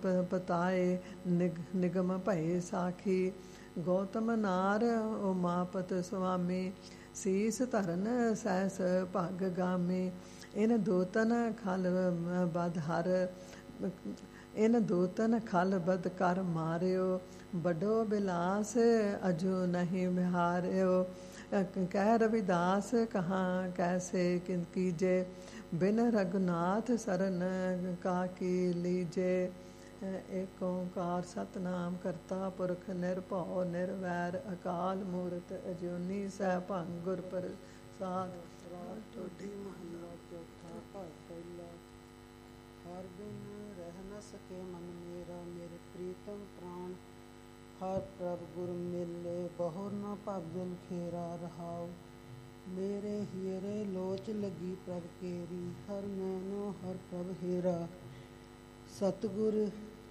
ਪਤਾਏ ਨਿਗਮ ਭਏ ਸਾਖੀ। ਗੌਤਮ ਨਾਰ ਉਮਾਪਤ ਸੁਆਮੀ ਸੀਸ ਧਰਨ ਸਹਿਸ ਭਗ ਗਾਮੀ। ਇਨ ਦੂਤਨ ਖਲ ਬਦ ਹਰ ਇਨ ਦੂਤਨ ਖਲ ਬਦ ਕਰ ਮਾਰਿਓ। ਬਡੋ ਬਿਲਾਸ ਅਜੂ ਨਹੀਂ ਬਿਹਾਰਿਓ। ਕਹਿ ਰਵਿਦਾਸ ਕਹਾਂ ਕੈਸੇ ਕਿਨ ਕੀਜੇ। ਬਿਨ ਰਘੁਨਾਥ ਸਰਨ ਕਾ ਕੀ ਲੀਜੇ। ਏਕ ਓਂਕਾਰ ਸਤਨਾਮ ਕਰਤਾ ਪੁਰਖ ਨਿਰਭਉ ਨਿਰਵੈਰ ਅਕਾਲ ਮੂਰਤ ਅਜੂਨੀ ਸੈਭੰ ਗੁਰ ਪ੍ਰਸਾਦ। ਟੋਡੀ ਮਹੱਲਾ ਚੌਥਾ। ਘਰ ਪਹਿਲਾ। ਹਰ ਬਿਨ ਰਹਿ ਨ ਸਕੇ ਮਨ ਮੇਰਾ। ਮੇਰੇ ਪ੍ਰੀਤਮ ਪ੍ਰਾਣ ਹਰ ਪ੍ਰਭ ਗੁਰ ਮਿਲੇ। ਬਹੁ ਨ ਭਾਗਲ ਖੇਰਾ ਰਹਾਉ। ਮੇਰੇ ਹੀਰੇ ਲੋਚ ਲਗੀ ਪ੍ਰਭ ਕੇਰੀ। ਹਰ ਨੈਣੋ ਹਰ ਪ੍ਰਭ ਹੀਰਾ। ਸਤਿਗੁਰ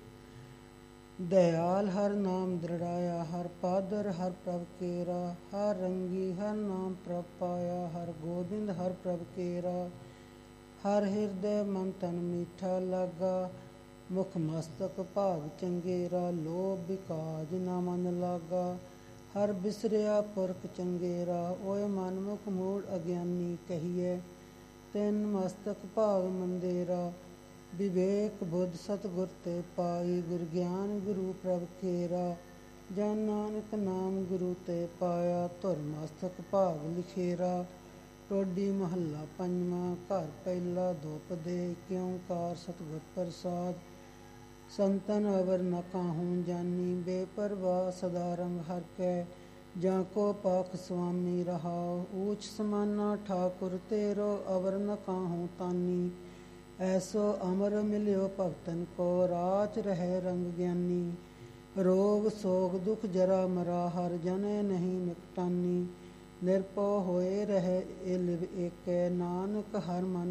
ਦਇਆਲ ਹਰ ਨਾਮ ਦ੍ਰਿੜਾਇਆ। ਹਰ ਪਾਦਰ ਹਰ ਪ੍ਰਭ ਕੇਰਾ। ਹਰ ਰੰਗੀ ਹਰ ਨਾਮ ਪ੍ਰਭ ਪਾਇਆ। ਹਰ ਗੋਬਿੰਦ ਹਰ ਪ੍ਰਭ ਕੇਰਾ। ਹਰ ਹਿਰਦੈ ਮਨ ਤਨ ਮੀਠਾ ਲਾਗਾ। ਮੁਖ ਮਸਤਕ ਭਾਗ ਚੰਗੇਰਾ। ਲੋਭ ਵਿਕਾਜ ਨਾ ਮਨ ਲਾਗਾ। ਹਰ ਬਿਸਰਿਆ ਪੁਰਖ ਚੰਗੇਰਾ। ਓਏ ਮਨ ਮੁਖ ਮੂੜ ਅਗਿਆਨੀ ਕਹੀਐ। ਤਿੰਨ ਮਸਤਕ ਭਾਗ ਮੰਦੇਰਾ। ਵਿਵੇਕ ਬੁੱਧ ਸਤਿਗੁਰ ਤੇ ਪਾਈ। ਗੁਰ ਗਿਆਨ ਗੁਰੂ ਪ੍ਰਭ ਕੇਰਾ। ਜਨ ਨਾਨਕ ਨਾਮ ਗੁਰੂ ਤੇ ਪਾਇਆ। ਧੁਰ ਮਸਤਕ ਭਾਗ ਲਿਖੇਰਾ। ਟੋਡੀ ਮਹੱਲਾ ਪੰਜਵਾਂ। ਘਰ ਪਹਿਲਾ। ਦੋਪਦੇ। ਏਕ ਓਂਕਾਰ ਸਤਿਗੁਰ ਪ੍ਰਸਾਦ। ਸੰਤਨ ਅਵਰ ਨ ਕਾਹੂੰ ਜਾਨੀ। ਬੇਪਰਵਾਹ ਸਦਾ ਰੰਗ ਹਰ ਕੈ। ਜਾਂ ਕੋ ਪਾਖ ਸੁਆਮੀ ਰਹਾਉ। ਊਚ ਸਮਾਨਾ ਠਾਕੁਰ ਤੇਰੋ। ਅਵਰ ਨ ਕਾਹੂੰ ਤਾਨੀ। ਐਸੋ ਅਮਰ ਮਿਲਿਓ ਭਗਤਨ ਕੋ। ਰਾਚ ਰਹਿ ਰੰਗ ਗਿਆਨੀ। ਰੋਗ ਸੋਗ ਦੁਖ ਜਰਾ ਮਰਾ। ਹਰ ਜਨੇ ਨਹੀਂ ਨਿਕਟਾਨੀ। ਨਿਰਭਉ ਹੋਏ ਰਹਿ ਏ ਲਿਵ ਏਕੈ। ਨਾਨਕ ਹਰ ਮਨ